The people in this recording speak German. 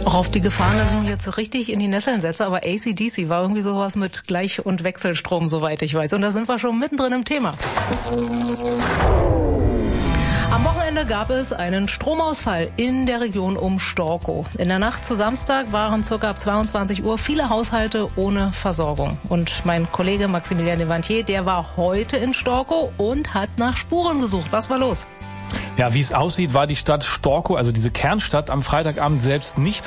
Auch auf die Gefahren, dass ich mich jetzt so richtig in die Nesseln setze, aber AC/DC war irgendwie sowas mit Gleich- und Wechselstrom, soweit ich weiß. Und da sind wir schon mittendrin im Thema. Am Wochenende gab es einen Stromausfall in der Region um Storkow. In der Nacht zu Samstag waren ca. ab 22 Uhr viele Haushalte ohne Versorgung. Und mein Kollege Maximilian Levantier, der war heute in Storkow und hat nach Spuren gesucht. Was war los? Ja, wie es aussieht, war die Stadt Storkow, also diese Kernstadt, am Freitagabend selbst nicht